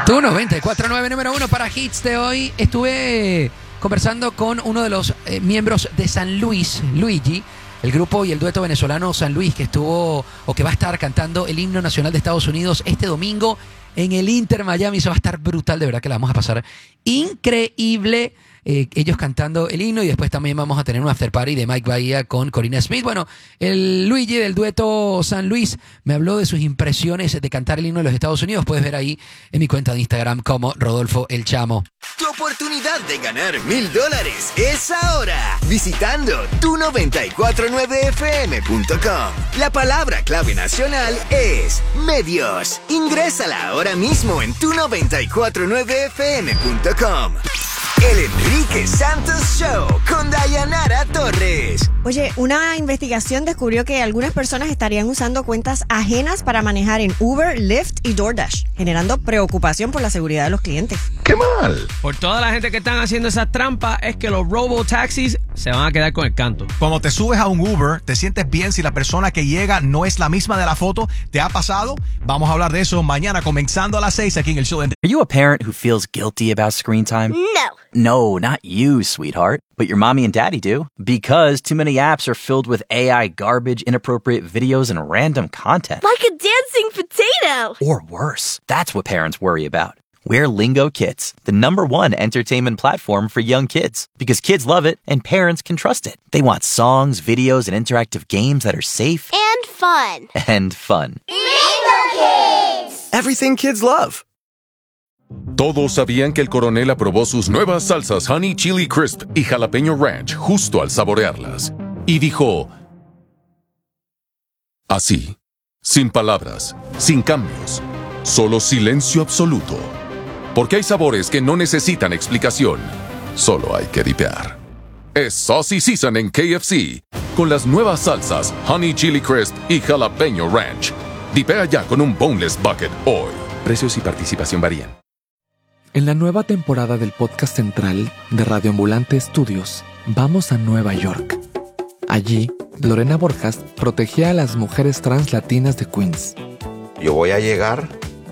Tu 94.9 número 1 para hits de hoy. Estuve conversando con uno de los miembros de San Luis, Luigi, el grupo y el dueto venezolano San Luis, que estuvo o que va a estar cantando el himno nacional de Estados Unidos este domingo en el Inter Miami. Eso va a estar brutal, de verdad que la vamos a pasar increíble. Ellos cantando el himno, y después también vamos a tener un after party de Mike Bahía con Corina Smith. Bueno, el Luigi del dueto San Luis me habló de sus impresiones de cantar el himno de los Estados Unidos. Puedes ver ahí en mi cuenta de Instagram como Rodolfo El Chamo. Tu oportunidad de ganar $1,000 es ahora, visitando tu949fm.com. La palabra clave nacional es medios. Ingrésala ahora mismo en tu949fm.com. El Enrique Santos Show con Dayanara Torres. Oye, una investigación descubrió que algunas personas estarían usando cuentas ajenas para manejar en Uber, Lyft y DoorDash, generando preocupación por la seguridad de los clientes. ¡Qué mal! Por toda la gente que están haciendo esa trampa, es que los robotaxis se van a quedar con el canto. Cuando te subes a un Uber, te sientes bien si la persona que llega no es la misma de la foto. ¿Te ha pasado? Vamos a hablar de eso mañana comenzando a las 6 aquí en el show. Are you a parent who feels guilty about screen time? No. No, not you, sweetheart. But your mommy and daddy do. Because too many apps are filled with AI garbage, inappropriate videos, and random content. Like a dancing potato. Or worse. That's what parents worry about. We're Lingo Kids, the #1 entertainment platform for young kids. Because kids love it and parents can trust it. They want songs, videos, and interactive games that are safe. And fun. And fun. Lingo Kids. Everything kids love. Todos sabían que el coronel aprobó sus nuevas salsas Honey Chili Crisp y Jalapeño Ranch justo al saborearlas. Y dijo... así, sin palabras, sin cambios, solo silencio absoluto. Porque hay sabores que no necesitan explicación, solo hay que dipear. Es Saucy Season en KFC, con las nuevas salsas Honey Chili Crisp y Jalapeño Ranch. Dipea ya con un Boneless Bucket hoy. Precios y participación varían. En la nueva temporada del podcast central de Radio Ambulante Estudios, vamos a Nueva York. Allí, Lorena Borjas protegía a las mujeres trans latinas de Queens. Yo voy a llegar